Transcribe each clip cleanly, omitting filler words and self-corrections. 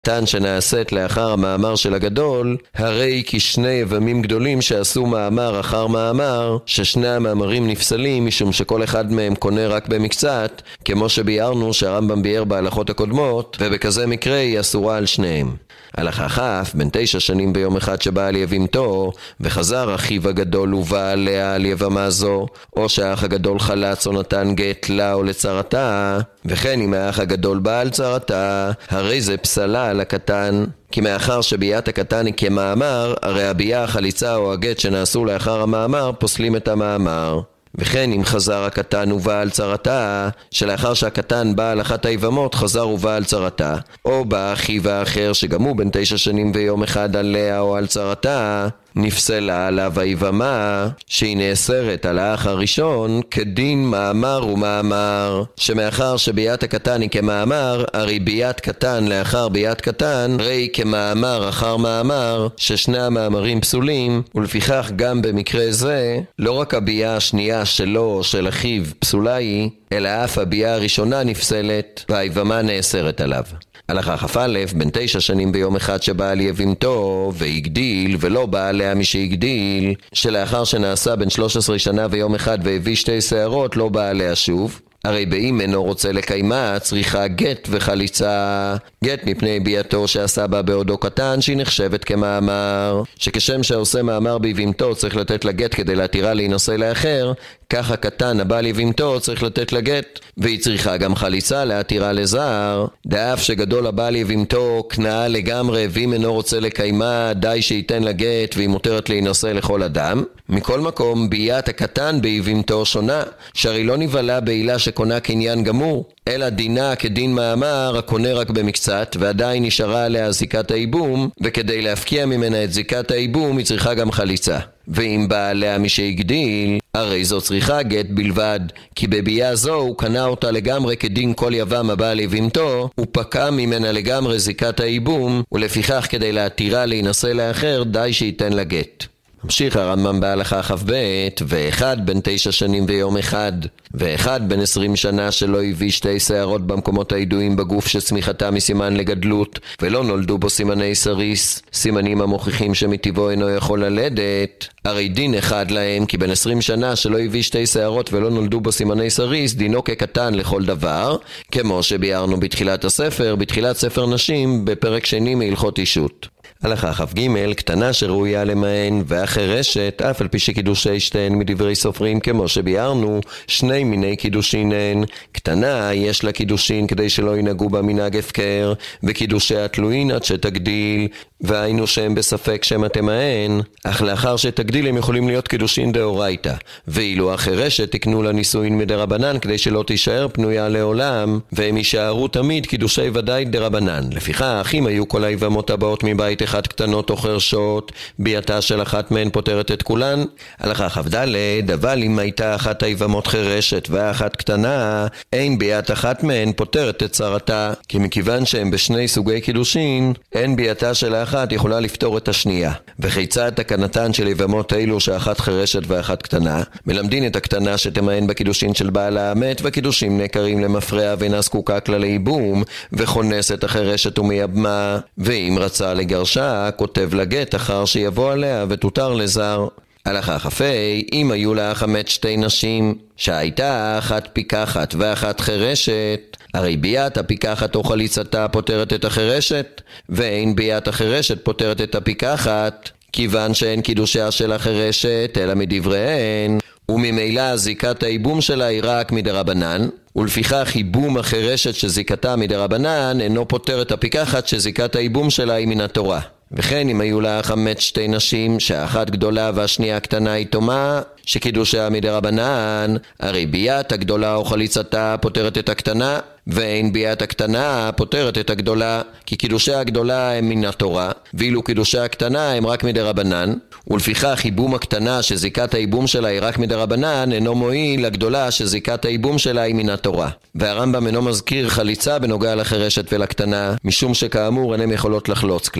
קטן שנעשית לאחר המאמר של הגדול, הרי כשני יבמים גדולים שעשו מאמר אחר מאמר, ששני המאמרים נפסלים משום שכל אחד מהם קונה רק במקצת, כמו שביארנו שהרמב"ם ביאר בהלכות הקודמות, ובכזה מקרה היא אסורה על שניהם. הלכה כ' בן 9 שנים ביום אחד שבא על יבימתו, וחזר אחיו הגדול ובא עליה על יבמה זו, או שהאח הגדול חלץ או נתן גט לה או לצרתה, וכן אם האח הגדול בא על צרתה, הרי זה פסלה על הקטן. כי מאחר שביאת הקטן היא כמאמר, הרי הביאה, החליצה או הגט שנעשו לאחר המאמר פוסלים את המאמר. וכן אם חזר הקטן ובא על צרתה, שלאחר שהקטן בא על אחת היבמות חזר ובא על צרתה, או בא אחיו האחר שגם הוא בן 9 שנים ויום אחד עליה או על צרתה, נפסלה עליו היבמה שהיא נאסרת על האח הראשון כדין מאמר ומאמר, שמאחר שביאת הקטן היא כמאמר, הרי ביאת קטן לאחר ביאת קטן הרי כמאמר אחר מאמר, ששני המאמרים פסולים, ולפיכך גם במקרה זה לא רק הביאה השנייה שלו או של אחיו פסולה היא, אלא אף הביאה הראשונה נפסלת והיבמה נאסרת עליו. הלכה כ"א בן 9 שנים ביום אחד שבא על יבימתו והגדיל ולא בא עליה מי שהגדיל, שלאחר שנעשה בן 13 שנה ויום אחד והביא 2 שערות לא בא עליה שוב, הרי באם אינו רוצה לקיימה צריכה גט וחליצה. גט מפני ביאתו שעשה בה בעודו קטן שהיא נחשבת כמאמר, שכשם שעושה מאמר ביבימתו צריך לתת לה גט כדי להתירה להינשא לאחר, כך הקטן הבא ליבימתו צריך לתת לה גט, והיא צריכה גם חליצה להתירה לזר. דאף שגדול הבא ליבימתו קנאה לגמרי, ואם אינו רוצה לקיימה די שייתן לה גט והיא מותרת להינשא לכל אדם. מכל מקום ביאת הקטן ביבימתו שונה, שהרי לא נבלה בעילה שקונה קניין גמור, אלא דינה כדין מאמר הקונה רק במקצת, ועדיין נשארה עליה זיקת האיבום, וכדי להפקיע ממנה את זיקת האיבום היא צריכה גם חליצה. ואם בא עליה מי שהגדיל, הרי זו צריכה גט בלבד, כי בביאה זו הוא קנה אותה לגמרי כדין כל יבם הבא ליבימתו, הוא פקע ממנה לגמרי זיקת האיבום, ולפיכך כדי להתירה להינשא לאחר די שייתן לה גט. ממשיך הרמב"ם בהלכה כ"ב, ואחד בן 9 שנים ויום אחד, ואחד בן 20 שנה שלא הביא 2 שערות במקומות הידועים בגוף שצמיחתה מסימן לגדלות, ולא נולדו בו סימני סריס, סימנים המוכיחים שמטבעו אינו יכול ללדת, הרי דין אחד להם, כי בן 20 שנה שלא הביא 2 שערות ולא נולדו בו סימני סריס, דינו כקטן לכל דבר, כמו שביארנו בתחילת הספר, בתחילת ספר נשים, בפרק שני מהלכות אישות. הלכה כ"ג, קטנה שראויה למען והחרשת, אף על פי שקידושי שתיהן מדברי סופרים כמו שביארנו, 2 מיני קידושין הן. קטנה יש לה קידושין כדי שלא ינהגו בה מנהג הפקר, וקידושי התלוין עד שתגדיל, והיינו שהם בספק שמא תמהן, אך לאחר שתגדיל הם יכולים להיות קידושין דאורייתא, ואילו החרשת תקנו לה נישואין מדרבנן כדי שלא תישאר פנויה לעולם, והם יישארו תמיד קידושי ודאי דרבנן. לפיכך אם היו כל היבמות הבאות מבית אחד קטנות או חרשות, ביאתה של אחת מהן פותרת את כולן. הלכה כ"ד, אבל אם הייתה אחת היבמות חרשת ואחת קטנה, אין ביאת אחת מהן פותרת את צרתה, כי מכיוון שהם בשני סוגי קידושין, אין ביאתה של האחת יכולה לפתור את השנייה. וכיצד תקנתן של יבמות אלו שאחת חרשת ואחת קטנה? מלמדין את הקטנה שתמהן בקידושין של בעל האמת, וקידושים נעקרים למפרע ואינה זקוקה כלל לאיבום, וכונס את החרשת ומייבמה, ואם רצה לגרשה כותב לגט אחר שיבוא עליה ותותר לזר. הלכה כ"ה, אם היו לאח המת 2 נשים, שהייתה אחת פיקחת ואחת חרשת, הרי ביאת הפיקחת או חליצתה פותרת את החרשת, ואין ביאת החרשת פותרת את הפיקחת, כיוון שאין קידושיה של החרשת אלא מדבריהן, וממילא זיקת האיבום שלה היא רק מדרבנן, ולפיכך איבום החרשת שזיקתה מדרבנן אינו פותר את הפיקחת שזיקת האיבום שלה היא מן התורה. וכן אם היו לאח המת 2 נשים, שהאחת גדולה והשנייה קטנה היא תומה, שקידושיה מדרבנן, הרי ביאת הגדולה או חליצתה פותרת את הקטנה, ואין ביאת הקטנה פותרת את הגדולה, כי קידושי הגדולה הם מן התורה, ואילו קידושי הקטנה הם רק מדרבנן, ולפיכך איבום הקטנה שזיקת האיבום שלה היא רק מדרבנן אינו מועיל לגדולה שזיקת האיבום שלה היא מן התורה. והרמב"ם אינו מזכיר חליצה בנוגע לחרשת ולקטנה, משום שכאמור אינם יכולות לחלוץ כלל.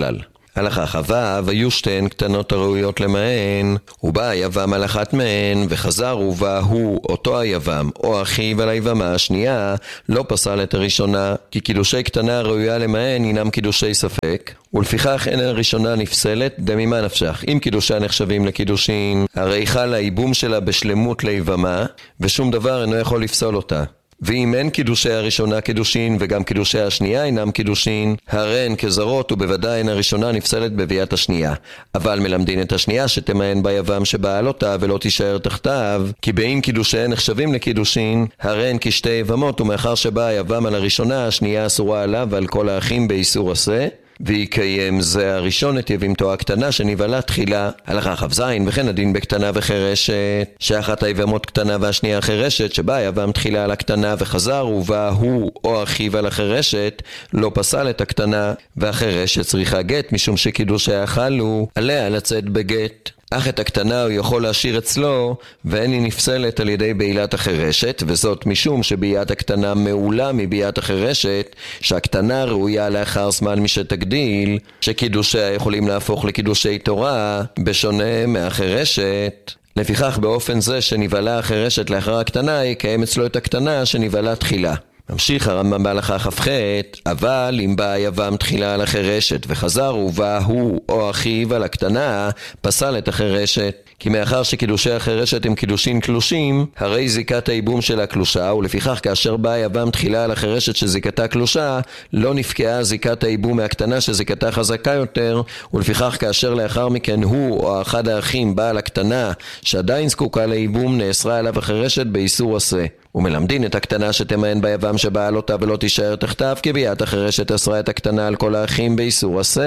הלכה חווה, והיו שתיהן קטנות הראויות למהן, ובא היבם על אחת מהן, וחזר ובה הוא, אותו היבם, או אחיו על היבמה השנייה, לא פסל את הראשונה, כי קידושי קטנה הראויה למהן הינם קידושי ספק, ולפיכך אין הראשונה נפסלת, דממה נפשך. אם קידושה נחשבים לקידושין, הרי חל הייבום שלה בשלמות ליבמה, ושום דבר אינו יכול לפסול אותה. ואם אין קידושי הראשונה קידושין וגם קידושי השנייה אינם קידושין, הרי הן כזרות ובוודאי אין הראשונה נפסלת בביאת השנייה. אבל מלמדין את השנייה שתמהן ביבם שבעל אותה ולא תישאר תחתיו, כי באם קידושיהן נחשבים לקידושין, הרי הן כשתי יבמות, ומאחר שבא היבם על הראשונה, השנייה אסורה עליו ועל כל האחים באיסור עשה. ויקיים זה הראשון את יבימתו הקטנה שנבעלה תחילה. הלכה כ"ז, וכן הדין בקטנה וחרשת, שאחת היבמות קטנה והשנייה חרשת, שבה היבם תחילה על הקטנה וחזר ובה הוא או אחיו על החרשת, לא פסל את הקטנה, והחרשת צריכה גט משום שקידושיה חלו עליה לצאת בגט. אך את הקטנה הוא יכול להשאיר אצלו, ואין היא נפסלת על ידי בעילת החרשת, וזאת משום שבעילת הקטנה מעולה מבעילת החרשת, שהקטנה ראויה לאחר זמן משתגדיל, שקידושיה יכולים להפוך לקידושי תורה, בשונה מהחרשת. לפיכך באופן זה שנבעלה החרשת לאחר הקטנה, יקיים אצלו את הקטנה שנבעלה תחילה. ממשיך הרמב"ם בהלכה כ"ח, אבל אם בא היבם תחילה על החרשת וחזר ובא הוא או אחיו על הקטנה, פסל את החרשת. כי מאחר שקידושי החרשת הם קידושין קלושים, הרי זיקת הייבום שלה קלושה, ולפיכך כאשר בא היבם תחילה על החרשת שזיקתה קלושה, לא נפקעה זיקת הייבום מהקטנה שזיקתה חזקה יותר, ולפיכך כאשר לאחר מכן הוא או אחד האחים בא על הקטנה שעדיין זקוקה לייבום, נאסרה עליו החרשת באיסור עשה. ומלמדין את הקטנה שתמהן ביבם שבעל אותה ולא תישאר תחתיו, כי ביאת החרשת אסרה את הקטנה על כל האחים באיסור עשה,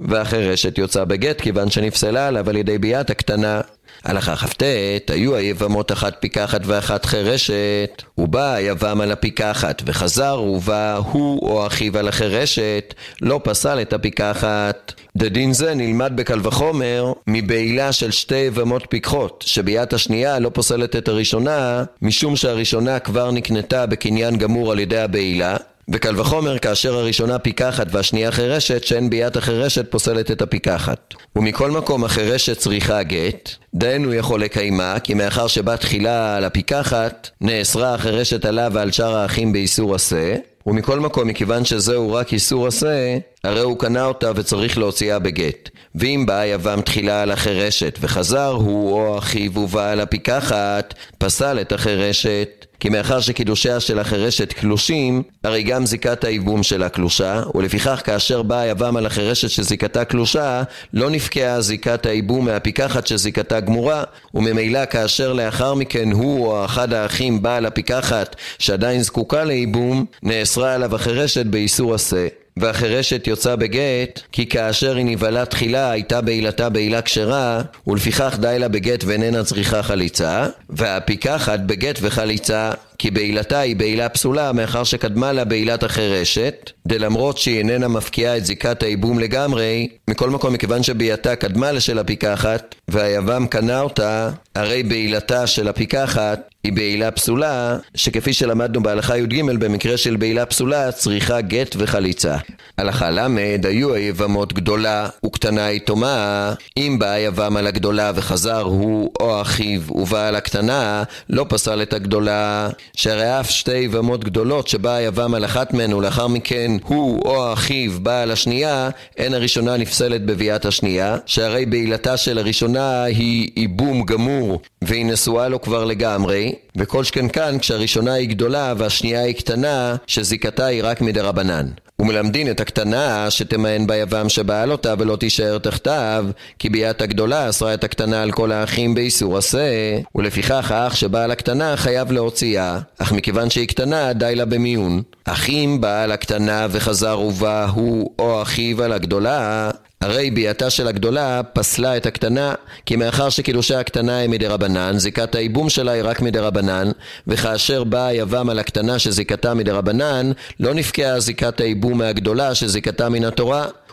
והחרשת יוצא בגט כיוון שנפסלה עליו על ידי ביאת הקטנה. הלכה כ"ט, היו היבמות אחת פיקחת ואחת חרשת, ובא היבם על הפיקחת וחזר ובא הוא או אחיו על החרשת, לא פסל את הפיקחת. דדין זה נלמד בקל וחומר מבעילה של שתי יבמות פיקחות, שביאת השנייה לא פוסלת את הראשונה, משום שהראשונה כבר נקנתה בקניין גמור על ידי הבעילה, וקל וחומר כאשר הראשונה פיקחת והשנייה חרשת, שאין ביאת החרשת פוסלת את הפיקחת. ומכל מקום החרשת צריכה גט, דהן הוא יכול לקיימה, כי מאחר שבא תחילה על הפיקחת, נאסרה החרשת עליו ועל שאר האחים באיסור עשה, ומכל מקום מכיוון שזהו רק איסור עשה, הרי הוא קנה אותה וצריך להוציאה בגט. ואם בא היבם תחילה על החרשת וחזר הוא או אחיו ובא על הפיקחת, פסל את החרשת. כי מאחר שקידושיה של החרשת קלושים, הרי גם זיקת הייבום שלה קלושה, ולפיכך כאשר בא היבם על החרשת שזיקתה קלושה, לא נפקעה זיקת הייבום מהפיקחת שזיקתה גמורה, וממילא כאשר לאחר מכן הוא או אחד האחים בא על הפיקחת שעדיין זקוקה לייבום, נאסרה עליו החרשת באיסור עשה. והחרשת יוצא בגט, כי כאשר היא נבעלה תחילה הייתה בעילתה בעילה כשרה, ולפיכך די לה בגט ואיננה צריכה חליצה, והפיקחת בגט וחליצה, כי בעילתה היא בעילה פסולה מאחר שקדמה לה בעילת החרשת, למרות שהיא איננה מפקיעה את זיקת הייבום לגמרי, מכל מקום מכיוון שבעילתה קדמה לשל הפיקחת, והיבם קנה אותה, הרי בעילתה של הפיקחת היא בעילה פסולה, שכפי שלמדנו בהלכה י"ג במקרה של בעילה פסולה צריכה גט וחליצה. הלכה למד, היו היבמות גדולה וקטנה יתומה, אם בא היבם על הגדולה וחזר הוא או אחיו ובא על הקטנה, לא פסל את הגדולה, שהרי אף שתי יבמות גדולות שבא היבם על אחת מהן ולאחר מכן הוא או אחיו בא על השנייה, אין הראשונה נפסלת בביאת השנייה, שהרי בעילתה של הראשונה היא ייבום גמור והיא נשואה לו כבר לגמרי, וכל שכן כאן כשהראשונה היא גדולה והשנייה היא קטנה, שזיקתה היא רק מדרבנן. ומלמדין את הקטנה שתמהן ביבם שבעל אותה ולא תישאר תחתיו, כי ביאת הגדולה אסרה את הקטנה על כל האחים באיסור עשה, ולפיכך האח שבעל הקטנה חייב להוציאה, אך מכיוון שהיא קטנה די לה במיון. אחים בעל הקטנה וחזר ובא הוא או אחיו על הגדולה, הרי ביאתה של הגדולה פסלה את הקטנה, כי מאחר שקידושי הקטנה הם מדרבנן, זיקת הייבום שלה היא רק מדרבנן, וכאשר בא היבם על הקטנה שזיקתה מדרבנן, לא נפקעה זיקת הייבום מהגדולה שזיקתה מן התורה,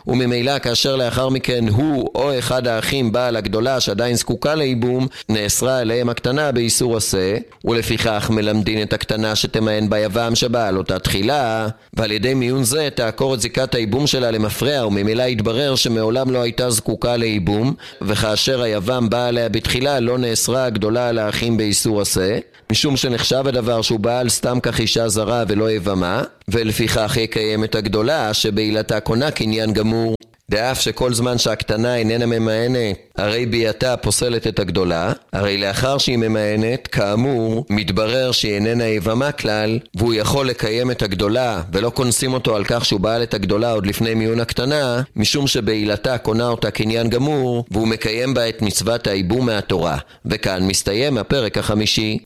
וממילא כאשר לאחר מכן הוא או אחד האחים בעל הגדולה שעדיין זקוקה לייבום, נאסרה עליהם הקטנה באיסור עשה, ולפיכך מלמדין את הקטנה שתמהן ביבם שבעל אותה תחילה, ועל ידי מיון זה תעקור את זיקת הייבום שלה למפרע, וממילא יתברר שמעולם לא הייתה זקוקה לייבום, וכאשר היבם בא עליה בתחילה לא נאסרה הגדולה על האחים באיסור עשה, משום שנחשב הדבר שהוא בעל סתם כך אישה זרה ולא יבמה, ולפיכך יקיים את הגדולה שבעילתה קונה קניין גמור. דאף שכל זמן שהקטנה איננה ממאנת, הרי ביאתה פוסלת את הגדולה, הרי לאחר שהיא ממאנת, כאמור, מתברר שהיא איננה יבמה כלל, והוא יכול לקיים את הגדולה, ולא כונסים אותו על כך שהוא בעל את הגדולה עוד לפני מיון הקטנה, משום שבעילתה קונה אותה קניין גמור, והוא מקיים בה את מצוות הייבום מהתורה. וכאן מסתיים הפרק החמישי.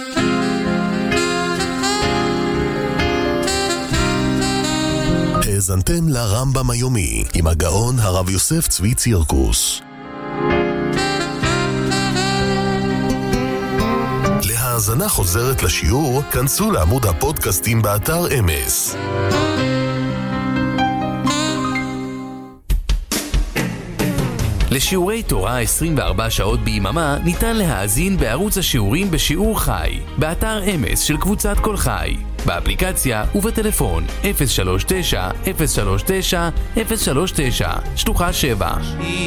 האזנתם לרמב"ם היומי עם הגאון הרב יוסף צבי צירקוס. להאזנה חוזרת לשיעור, כנסו לעמוד הפודקאסטים באתר אמס. לשיעורי תורה 24 שעות ביממה ניתן להאזין בערוץ השיעורים בשיעור חי, באתר אמס של קבוצת כל חי, באפליקציה ובטלפון 039-039-039, שלוחה 7.